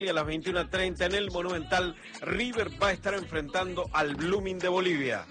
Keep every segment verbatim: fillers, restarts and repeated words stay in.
Y a las veintiuna treinta en el Monumental, River va a estar enfrentando al Blooming de Bolivia.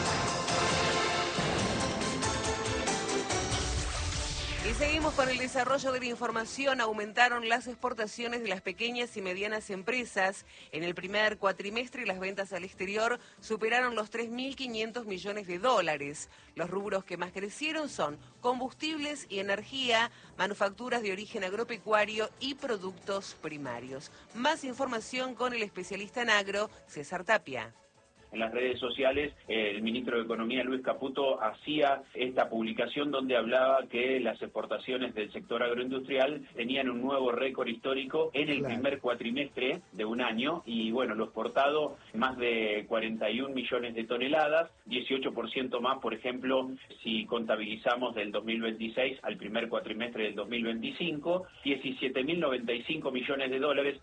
Y seguimos con el desarrollo de la información. Aumentaron las exportaciones de las pequeñas y medianas empresas. En el primer cuatrimestre las ventas al exterior superaron los tres mil quinientos millones de dólares. Los rubros que más crecieron son combustibles y energía, manufacturas de origen agropecuario y productos primarios. Más información con el especialista en agro, César Tapia. En las redes sociales, el ministro de Economía, Luis Caputo, hacía esta publicación donde hablaba que las exportaciones del sector agroindustrial tenían un nuevo récord histórico en el claro. primer cuatrimestre de un año y, bueno, lo exportado más de cuarenta y un millones de toneladas, dieciocho por ciento más, por ejemplo, si contabilizamos del dos mil veintiséis al primer cuatrimestre del dos mil veinticinco, diecisiete mil noventa y cinco millones de dólares.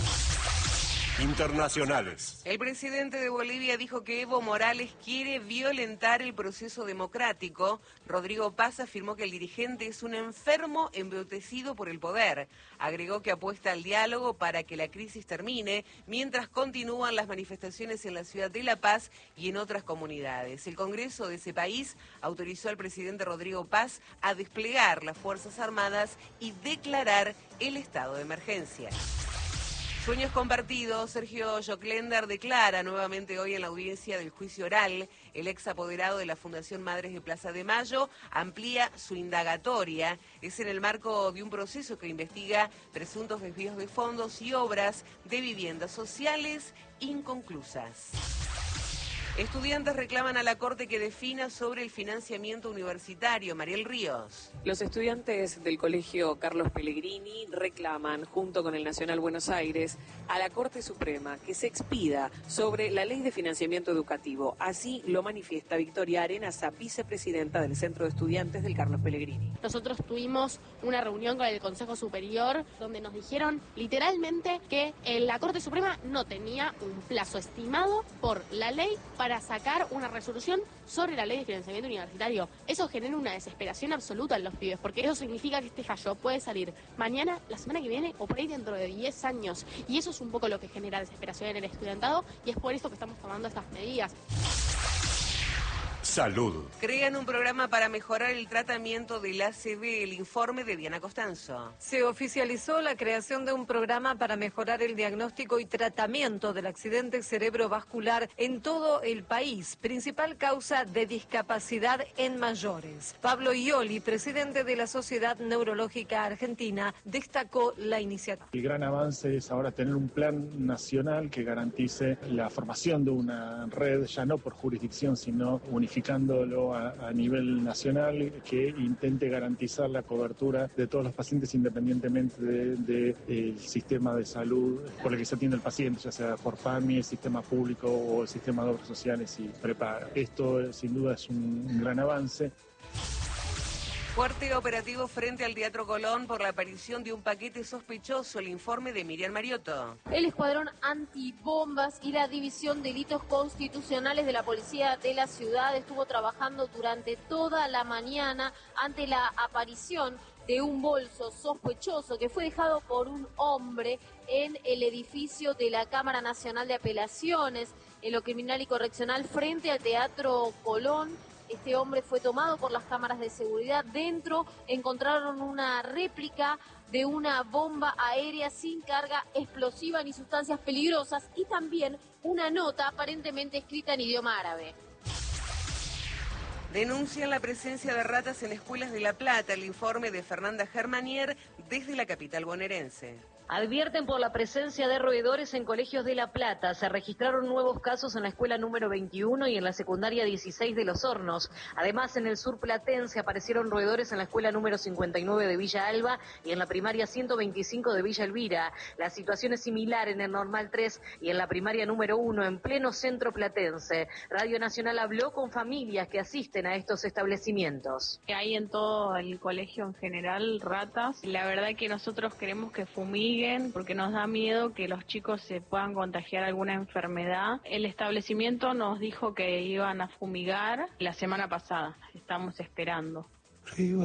Internacionales. El presidente de Bolivia dijo que Evo Morales quiere violentar el proceso democrático. Rodrigo Paz afirmó que el dirigente es un enfermo embrutecido por el poder. Agregó que apuesta al diálogo para que la crisis termine, mientras continúan las manifestaciones en la ciudad de La Paz y en otras comunidades. El Congreso de ese país autorizó al presidente Rodrigo Paz a desplegar las Fuerzas Armadas y declarar el estado de emergencia. Sueños compartidos. Sergio Joclender declara nuevamente hoy en la audiencia del juicio oral. El ex apoderado de la Fundación Madres de Plaza de Mayo amplía su indagatoria. Es en el marco de un proceso que investiga presuntos desvíos de fondos y obras de viviendas sociales inconclusas. Estudiantes reclaman a la Corte que defina sobre el financiamiento universitario. Mariel Ríos. Los estudiantes del Colegio Carlos Pellegrini reclaman, junto con el Nacional Buenos Aires, a la Corte Suprema que se expida sobre la ley de financiamiento educativo. Así lo manifiesta Victoria Arenas, vicepresidenta del Centro de Estudiantes del Carlos Pellegrini. Nosotros tuvimos una reunión con el Consejo Superior donde nos dijeron literalmente que la Corte Suprema no tenía un plazo estimado por la ley para para sacar una resolución sobre la ley de financiamiento universitario. Eso genera una desesperación absoluta en los pibes, porque eso significa que este fallo puede salir mañana, la semana que viene o por ahí dentro de diez años. Y eso es un poco lo que genera desesperación en el estudiantado y es por eso que estamos tomando estas medidas. Salud. Crean un programa para mejorar el tratamiento del A C V, el informe de Diana Costanzo. Se oficializó la creación de un programa para mejorar el diagnóstico y tratamiento del accidente cerebrovascular en todo el país, principal causa de discapacidad en mayores. Pablo Ioli, presidente de la Sociedad Neurológica Argentina, destacó la iniciativa. El gran avance es ahora tener un plan nacional que garantice la formación de una red, ya no por jurisdicción, sino unificada a, a nivel nacional, que intente garantizar la cobertura de todos los pacientes independientemente del de, de, sistema de salud por el que se atiende el paciente, ya sea por PAMI, el sistema público o el sistema de obras sociales y prepaga. Esto sin duda es un, un gran avance. Fuerte operativo frente al Teatro Colón por la aparición de un paquete sospechoso. El informe de Miriam Mariotto. El Escuadrón Antibombas y la División de Delitos Constitucionales de la Policía de la Ciudad estuvo trabajando durante toda la mañana ante la aparición de un bolso sospechoso que fue dejado por un hombre en el edificio de la Cámara Nacional de Apelaciones, en lo criminal y correccional frente al Teatro Colón. Este hombre fue tomado por las cámaras de seguridad. Dentro encontraron una réplica de una bomba aérea sin carga explosiva ni sustancias peligrosas y también una nota aparentemente escrita en idioma árabe. Denuncian la presencia de ratas en escuelas de La Plata. El informe de Fernanda Germanier desde la capital bonaerense. Advierten por la presencia de roedores en colegios de La Plata. Se registraron nuevos casos en la escuela número veintiuno y en la secundaria dieciséis de Los Hornos. Además, en el sur platense aparecieron roedores en la escuela número cincuenta y nueve de Villa Alba y en la primaria ciento veinticinco de Villa Elvira. La situación es similar en el Normal tres y en la primaria número uno en pleno centro platense. Radio Nacional habló con familias que asisten a estos establecimientos. Hay en todo el colegio en general ratas. La verdad que nosotros queremos que fumiguen porque nos da miedo que los chicos se puedan contagiar alguna enfermedad. El establecimiento nos dijo que iban a fumigar la semana pasada. Estamos esperando.